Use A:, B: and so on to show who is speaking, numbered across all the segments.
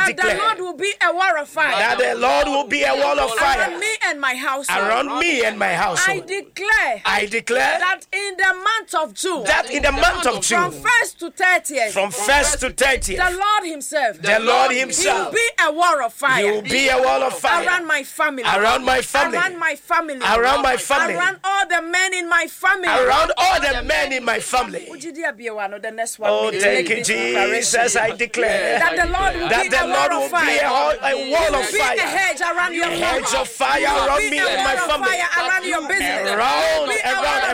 A: declare
B: the Lord will be a wall of fire.
A: that the Lord will be a wall of fire
B: Around me and my household.
A: around me and my household.
B: I declare
A: that
B: in the month of June,
A: in the month of June,
B: from 1st to 30th,
A: from 1st to 30th,
B: the Lord Himself,
A: the Lord
B: He
A: Himself
B: will be a wall of fire.
A: He will be a wall of fire
B: around my family,
A: around my family,
B: around my family,
A: around my family,
B: around all the men in my family,
A: around all the men in my family.
B: The next one.
A: Oh, thank you, Jesus. I declare
B: that the Lord will be a wall of fire,
A: a wall of
B: be a
A: fire,
B: hedge around your
A: hedge of fire around me and my family,
B: around your business,
A: around
B: fire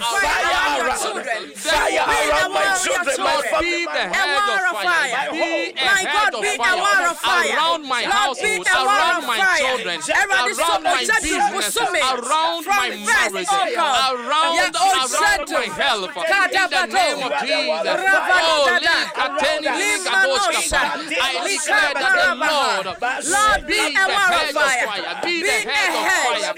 A: around my children, my family,
B: a wall of fire. My God, be a wall of fire
C: around my household, around my children, around my business, around my marriage, around my health. In the name of Jesus. Oh, I declare that the Lord be the head of fire, be the head of fire.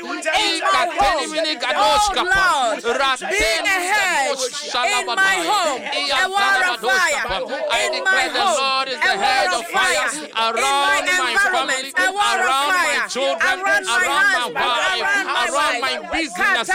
B: Be a hedge in my home, a wall of fire in my home,
C: the head of fire around my family, around my children, around my wife, around my business.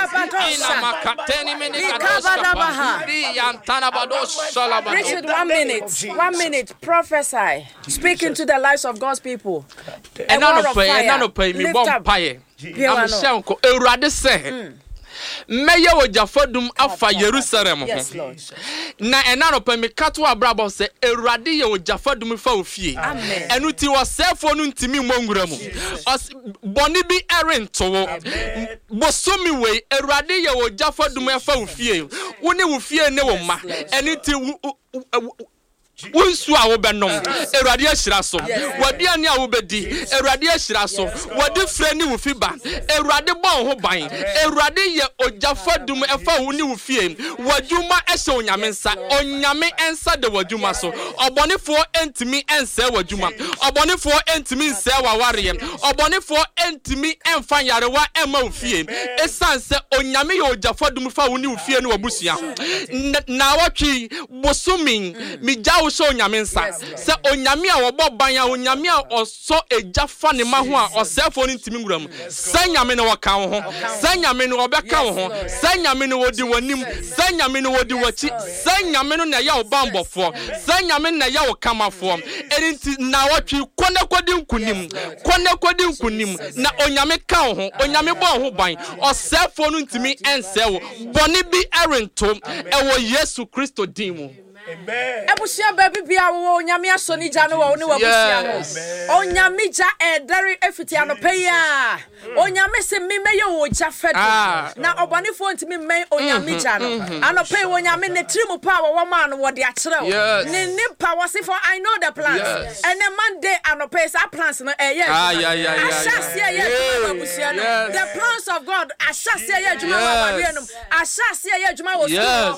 B: Richard, 1 minute, prophesy, speak into the lives of God's people.
C: And none of me won't pay. I'm Shanko, a radicate. Meya wajafadum afa Jerusalem ho na enano pa me kato abrabo se Awurade ye wajafadum fa ofie enu ti wosefo no ntimi monwura mu boni bi erento bosomi we Awurade ye wajafadum fa ofie wo ne wo fie ne wo ma enu ti Wunsu a wobenom Awurade ahyira so wadi ani a wobedi Awurade ahyira so wadi frani wo fiba Awurade bon ho ban Awurade ye ojafadum efa wo ni wo fie wadwuma ehye onyame nsa onyame ensa de wadwuma so obonefo entimi ense wadwuma obonefo entimi nse waware obonefo entimi emfa yarewa ema wo fie esanse onyame ye ojafadum fa wo ni wo fie ne wabusua na watwi bosomin mijawo so onyame nsa se onyame a wobo ban ya onyame a oso ejafa ne ma ho a osefo ni ntimi nguram se nyame ne woka wo ho se nyame ne wobeka wo ho se nyame ne wodi wanim se nyame ne wodi wachi se nyame no na ya obambofo se nyame na ya wokamafo enti na watwi kone kodi nkunim na onyame ka wo ho onyame bon ho ban osefo no ntimi ense wo boni bi erento ewo Yesu Kristo dimu.
B: Ebusia baby bia wo nyame asoni gya no wo ne wabusia no onyame gya edare efiti anope ya onyame se memeye wo gya fedo na obonefo ntimi men onyame gya no anope wo nyame ne trimu pa wo ma no wo de akere wo ne nipa wo se for I know the plans and a Monday anope sa plans no ashase ye wabusia no the plans of God ashase ye adwuma wa warenum ashase ye adwuma wo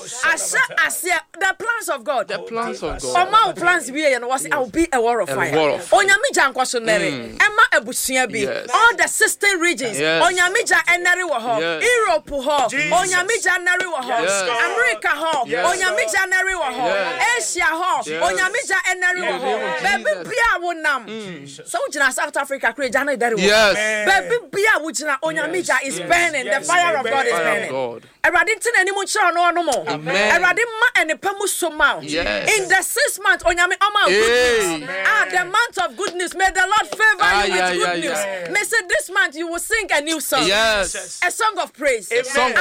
B: ashase the plans of God.
C: The plans of God.
B: Oma plans be and was I will be a war of fire. Onyame jankwaso nere. Emma ebusua bi. All the 16 regions. Onyame ja enere wo ho. Europe ho. Onyame ja nere wo ho. America ho. Onyame ja nere wo ho. Asia ho. Onyame ja enere wo ho. Baby bia wo nam. So ujina South Africa kure ja na dere wo. Baby bia wo jina onyame ja is burning. The fire of God is burning. Erade tin animu chira no no mo. Erade ma enepa mu so ma. In the 6th month, onyame ama good news. The month of good news. May the Lord favor you with good news. May say this month you will sing a new song. A song of praise. This month,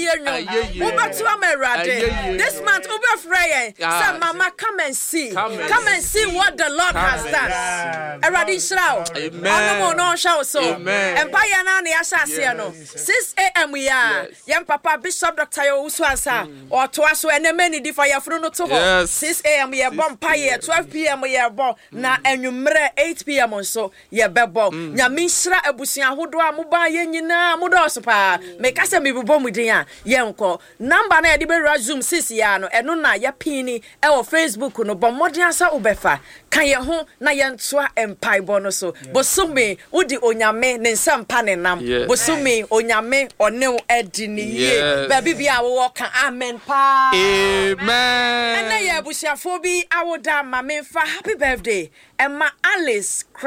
B: Ube Freya. Say, Mama, come and see. Come and see what the Lord has done. Eradi Shrao. Amen. No show so. Empire Nani Ashasiano. 6 a.m. we are. Young Papa Bishop Dr. Uswasa. Or Twaso and many different Fruno to 6 a.m. ye bomb pie, 12 p.m. ye bomb na enumere 8 p.m. on so ye bebo. Nyamishra ebusia hodoa muba ye nyina mudoso pa. Mekase mi bobom dia ye nko. Number na ye be Zoom 6 ya no eno na ye pini e wo Facebook no bomodi asa ubefa. Kan ye ho na ye ntoa empaibo no so. Bosumi udi onyame ne nsampa ne nam. Bosumi onyame one edi ni ye. Baby bia wo kan amen pa.
C: Amen.
B: Bushafo bi awoda ma memfa happy birthday Emma Alice